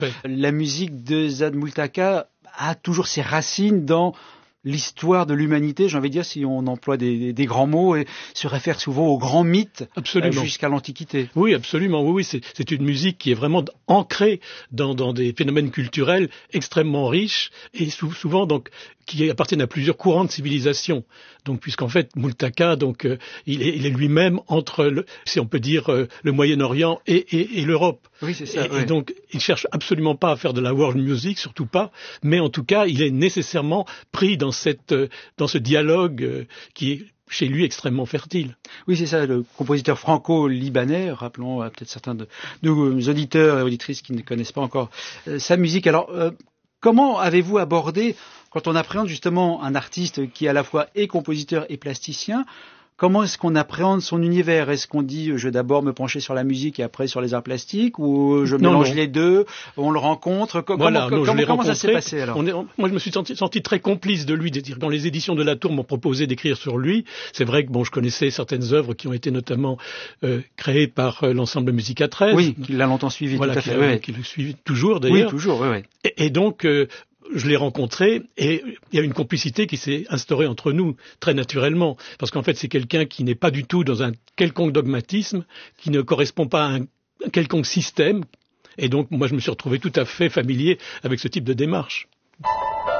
Ouais. La musique de Zad Multaka a toujours ses racines dans l'histoire de l'humanité, j'ai envie de dire, si on emploie des grands mots, et se réfère souvent aux grands mythes jusqu'à l'Antiquité. Oui, absolument. Oui, c'est une musique qui est vraiment ancrée dans des phénomènes culturels extrêmement riches et souvent donc qui appartiennent à plusieurs courants de civilisation. Donc, puisqu'en fait, Multaka, donc, il est lui-même entre, si on peut dire, le Moyen-Orient et l'Europe. Oui, c'est ça. Et donc, il cherche absolument pas à faire de la world music, surtout pas. Mais en tout cas, il est nécessairement pris dans ce dialogue qui est chez lui extrêmement fertile. Oui, c'est ça, le compositeur franco-libanais, rappelons peut-être certains de nos auditeurs et auditrices qui ne connaissent pas encore sa musique. Alors, comment avez-vous abordé, quand on appréhende justement un artiste qui à la fois est compositeur et plasticien, comment est-ce qu'on appréhende son univers? Est-ce qu'on dit je vais d'abord me pencher sur la musique et après sur les arts plastiques, ou je mélange les deux, on le rencontre? Comment ça s'est passé alors? Moi je me suis senti très complice de lui, quand les éditions de La Tour m'ont proposé d'écrire sur lui. C'est vrai que je connaissais certaines œuvres qui ont été notamment créées par l'ensemble Musica 13. Oui, qui l'a longtemps suivi, voilà, tout à fait. Qui le suit toujours d'ailleurs. Oui, toujours, oui. Et donc je l'ai rencontré et il y a une complicité qui s'est instaurée entre nous très naturellement, parce qu'en fait c'est quelqu'un qui n'est pas du tout dans un quelconque dogmatisme, qui ne correspond pas à un quelconque système, et donc moi je me suis retrouvé tout à fait familier avec ce type de démarche.